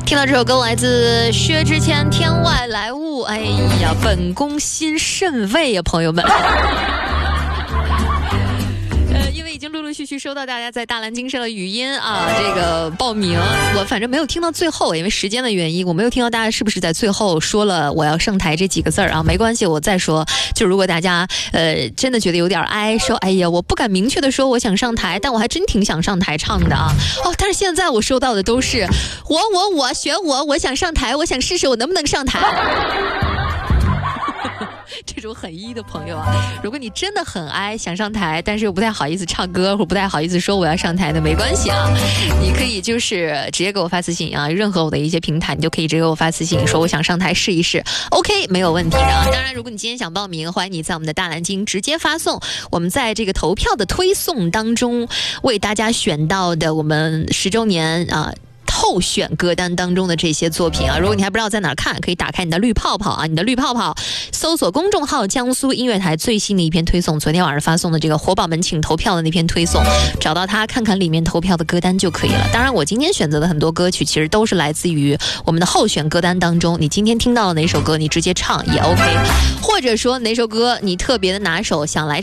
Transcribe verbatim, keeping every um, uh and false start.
听到这首歌来自薛之谦《天外来物》，哎呀，本宫心甚慰呀，朋友们。已经陆陆续续收到大家在大蓝精神的语音啊，这个报名，我反正没有听到最后，因为时间的原因，我没有听到大家是不是在最后说了我要上台这几个字儿啊？没关系，我再说。就如果大家呃真的觉得有点哀，说哎呀，我不敢明确的说我想上台，但我还真挺想上台唱的啊。哦，但是现在我收到的都是我我我选我，我想上台，我想试试我能不能上台。这种很一的朋友啊，如果你真的很哀想上台，但是又不太好意思唱歌，或不太好意思说我要上台的，没关系啊，你可以就是直接给我发私信啊，任何我的一些平台你就可以直接给我发私信说我想上台试一试 ，OK 没有问题的啊。当然，如果你今天想报名，欢迎你在我们的大蓝鲸直接发送，我们在这个投票的推送当中为大家选到的我们十周年啊。候选歌单当中的这些作品啊，如果你还不知道在哪儿看，可以打开你的绿泡泡啊，你的绿泡泡搜索公众号江苏音乐台最新的一篇推送，昨天晚上发送的这个活宝们请投票的那篇推送，找到它看看里面投票的歌单就可以了。当然我今天选择的很多歌曲其实都是来自于我们的候选歌单当中，你今天听到的哪首歌你直接唱也 OK， 或者说哪首歌你特别的拿手想来